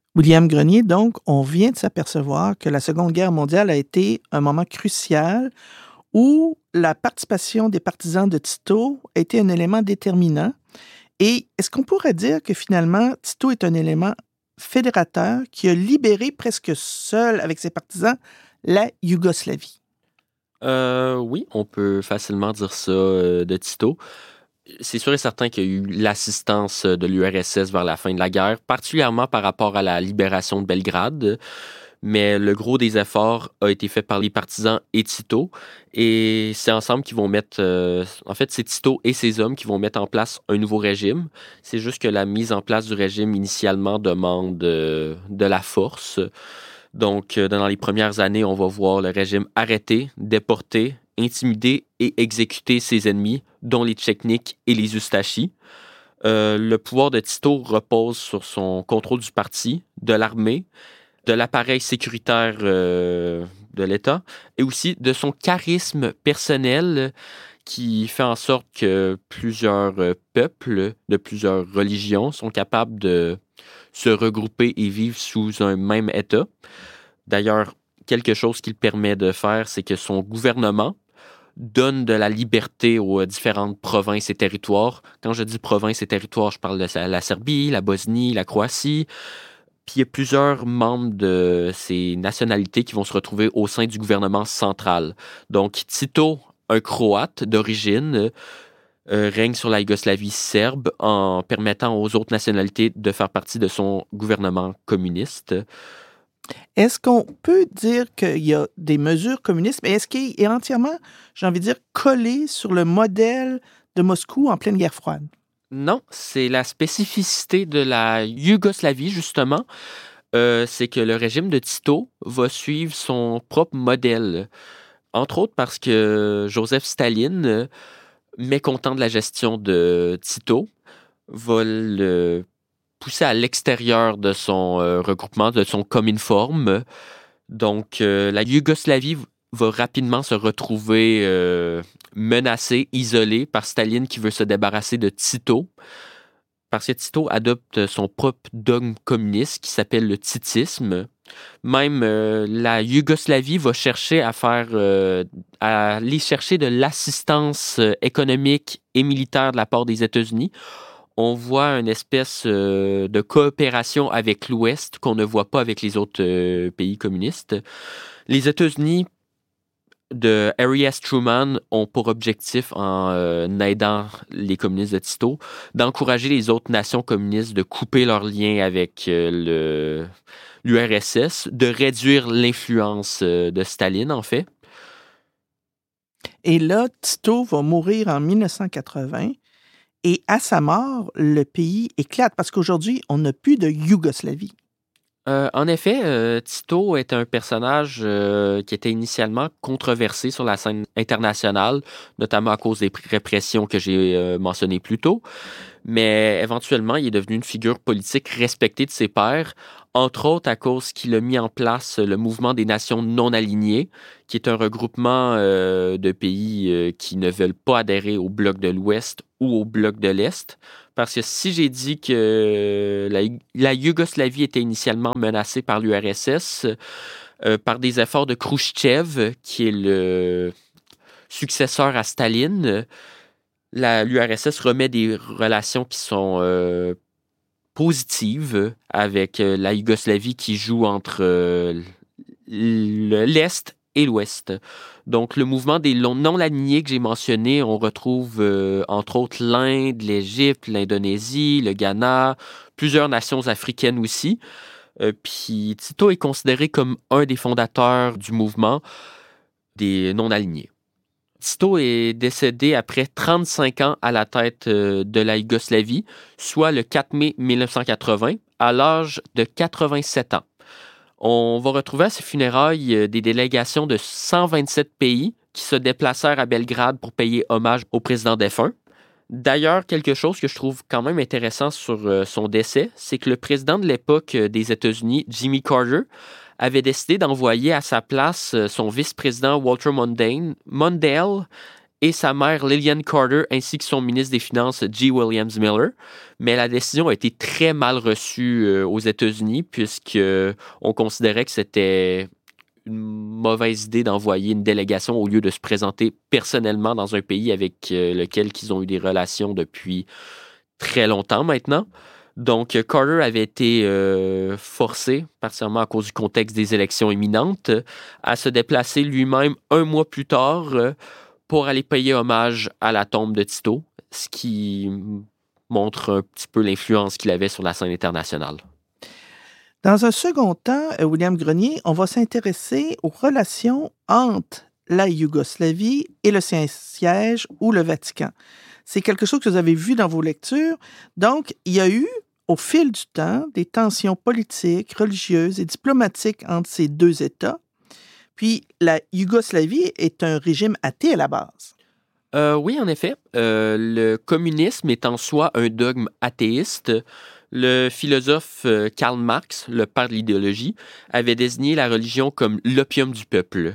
William Grenier, donc, on vient de s'apercevoir que la Seconde Guerre mondiale a été un moment crucial où la participation des partisans de Tito a été un élément déterminant. Et est-ce qu'on pourrait dire que finalement, Tito est un élément fédérateur qui a libéré presque seul avec ses partisans la Yougoslavie? Oui, on peut facilement dire ça de Tito. C'est sûr et certain qu'il y a eu l'assistance de l'URSS vers la fin de la guerre, particulièrement par rapport à la libération de Belgrade, mais le gros des efforts a été fait par les partisans et Tito, et c'est ensemble qu'ils vont mettre, en fait, c'est Tito et ses hommes qui vont mettre en place un nouveau régime. C'est juste que la mise en place du régime initialement demande de la force. Donc, dans les premières années, on va voir le régime arrêter, déporter, intimider et exécuter ses ennemis, dont les Tchétniks et les Ustachis. Le pouvoir de Tito repose sur son contrôle du parti, de l'armée, de l'appareil sécuritaire de l'État et aussi de son charisme personnel qui fait en sorte que plusieurs peuples de plusieurs religions sont capables de se regrouper et vivre sous un même État. D'ailleurs, quelque chose qu'il permet de faire, c'est que son gouvernement donne de la liberté aux différentes provinces et territoires. Quand je dis provinces et territoires, je parle de la Serbie, la Bosnie, la Croatie. Puis il y a plusieurs membres de ces nationalités qui vont se retrouver au sein du gouvernement central. Donc, Tito, un Croate d'origine, règne sur la Yougoslavie serbe en permettant aux autres nationalités de faire partie de son gouvernement communiste. Est-ce qu'on peut dire qu'il y a des mesures communistes, mais est-ce qu'il est entièrement, j'ai envie de dire, collé sur le modèle de Moscou en pleine guerre froide? Non, c'est la spécificité de la Yougoslavie, justement. C'est que le régime de Tito va suivre son propre modèle. Entre autres parce que Joseph Staline, mécontent de la gestion de Tito, va le pousser à l'extérieur de son regroupement, de son Cominform. Donc, la Yougoslavie va rapidement se retrouver menacée, isolée par Staline qui veut se débarrasser de Tito. Parce que Tito adopte son propre dogme communiste qui s'appelle le titisme. Même la Yougoslavie va chercher à aller chercher de l'assistance économique et militaire de la part des États-Unis. On voit une espèce de coopération avec l'Ouest qu'on ne voit pas avec les autres pays communistes. Les États-Unis de Harry S. Truman ont pour objectif, en aidant les communistes de Tito, d'encourager les autres nations communistes de couper leurs liens avec l'URSS, de réduire l'influence de Staline, en fait. Et là, Tito va mourir en 1980 et à sa mort, le pays éclate parce qu'aujourd'hui, on n'a plus de Yougoslavie. En effet, Tito est un personnage qui était initialement controversé sur la scène internationale, notamment à cause des répressions que j'ai mentionnées plus tôt. Mais éventuellement, il est devenu une figure politique respectée de ses pairs, entre autres à cause qu'il a mis en place le mouvement des nations non alignées, qui est un regroupement de pays qui ne veulent pas adhérer au bloc de l'Ouest ou au bloc de l'Est. Parce que si j'ai dit que la Yougoslavie était initialement menacée par l'URSS, par des efforts de Khrouchtchev, qui est le successeur à Staline, l'URSS remet des relations qui sont positives avec la Yougoslavie qui joue entre l'Est et l'Ouest. Donc, le mouvement des non-alignés que j'ai mentionné, on retrouve entre autres l'Inde, l'Égypte, l'Indonésie, le Ghana, plusieurs nations africaines aussi. Puis Tito est considéré comme un des fondateurs du mouvement des non-alignés. Tito est décédé après 35 ans à la tête de la Yougoslavie, soit le 4 mai 1980, à l'âge de 87 ans. On va retrouver à ses funérailles des délégations de 127 pays qui se déplacèrent à Belgrade pour payer hommage au président défunt. D'ailleurs, quelque chose que je trouve quand même intéressant sur son décès, c'est que le président de l'époque des États-Unis, Jimmy Carter, avait décidé d'envoyer à sa place son vice-président Walter Mondale et sa mère Lillian Carter ainsi que son ministre des Finances G. Williams Miller. Mais la décision a été très mal reçue aux États-Unis puisqu'on considérait que c'était une mauvaise idée d'envoyer une délégation au lieu de se présenter personnellement dans un pays avec lequel ils ont eu des relations depuis très longtemps maintenant. Donc, Carter avait été forcé, particulièrement à cause du contexte des élections imminentes, à se déplacer lui-même un mois plus tard pour aller payer hommage à la tombe de Tito, ce qui montre un petit peu l'influence qu'il avait sur la scène internationale. Dans un second temps, William Grenier, on va s'intéresser aux relations entre la Yougoslavie et le Saint-Siège ou le Vatican. C'est quelque chose que vous avez vu dans vos lectures. Donc, il y a eu, au fil du temps, des tensions politiques, religieuses et diplomatiques entre ces deux États. Puis, la Yougoslavie est un régime athée à la base. Oui, en effet. Le communisme est en soi un dogme athéiste. Le philosophe Karl Marx, le père de l'idéologie, avait désigné la religion comme l'opium du peuple.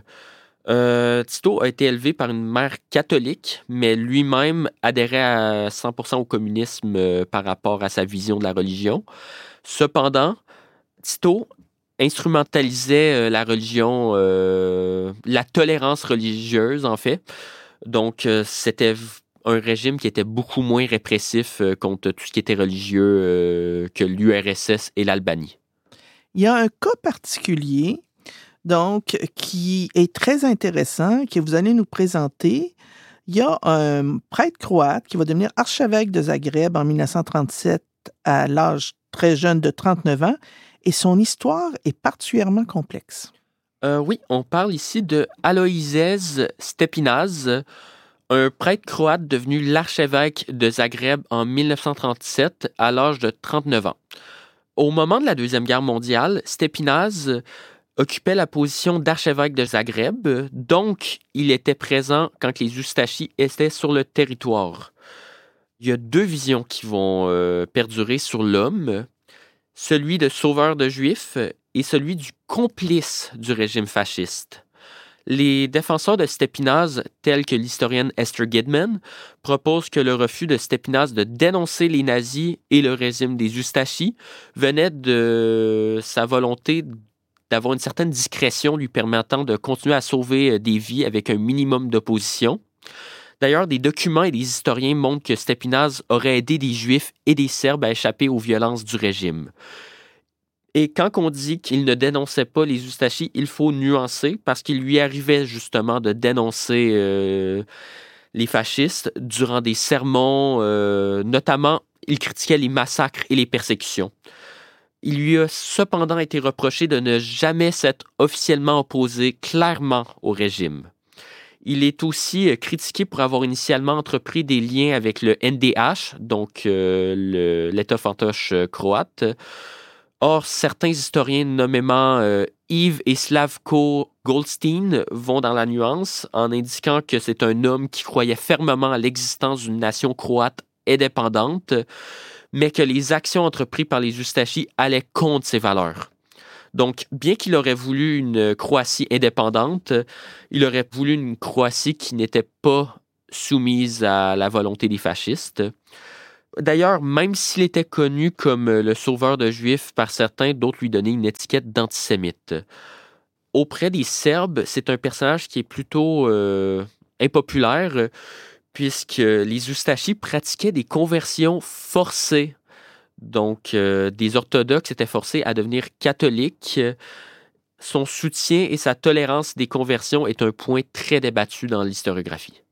Tito a été élevé par une mère catholique, mais lui-même adhérait à 100% au communisme par rapport à sa vision de la religion. Cependant, Tito instrumentalisait la religion, la tolérance religieuse, en fait. Donc, c'était un régime qui était beaucoup moins répressif contre tout ce qui était religieux que l'URSS et l'Albanie. Il y a un cas particulier, donc, qui est très intéressant, que vous allez nous présenter. Il y a un prêtre croate qui va devenir archevêque de Zagreb en 1937 à l'âge très jeune de 39 ans, et son histoire est particulièrement complexe. Oui, on parle ici de Alojzes Stepinac, un prêtre croate devenu l'archevêque de Zagreb en 1937 à l'âge de 39 ans. Au moment de la Deuxième Guerre mondiale, Stepinac occupait la position d'archevêque de Zagreb, donc il était présent quand les Ustachis étaient sur le territoire. Il y a deux visions qui vont perdurer sur l'homme, celui de sauveur de Juifs et celui du complice du régime fasciste. Les défenseurs de Stepinac, tels que l'historienne Esther Gidman, proposent que le refus de Stepinac de dénoncer les nazis et le régime des Ustachis venait de sa volonté d'avoir une certaine discrétion lui permettant de continuer à sauver des vies avec un minimum d'opposition. D'ailleurs, des documents et des historiens montrent que Stepinac aurait aidé des Juifs et des Serbes à échapper aux violences du régime. Et quand on dit qu'il ne dénonçait pas les Ustachis, il faut nuancer parce qu'il lui arrivait justement de dénoncer les fascistes durant des sermons. Notamment, il critiquait les massacres et les persécutions. Il lui a cependant été reproché de ne jamais s'être officiellement opposé clairement au régime. Il est aussi critiqué pour avoir initialement entrepris des liens avec le NDH, donc l'État fantoche croate. Or, certains historiens, nommément Yves et Slavko Goldstein, vont dans la nuance en indiquant que c'est un homme qui croyait fermement à l'existence d'une nation croate indépendante, mais que les actions entreprises par les Ustachis allaient contre ces valeurs. Donc, bien qu'il aurait voulu une Croatie indépendante, il aurait voulu une Croatie qui n'était pas soumise à la volonté des fascistes. D'ailleurs, même s'il était connu comme le sauveur de Juifs par certains, d'autres lui donnaient une étiquette d'antisémite. Auprès des Serbes, c'est un personnage qui est plutôt impopulaire, puisque les Ustachis pratiquaient des conversions forcées. Donc, des orthodoxes étaient forcés à devenir catholiques. Son soutien et sa tolérance des conversions est un point très débattu dans l'historiographie.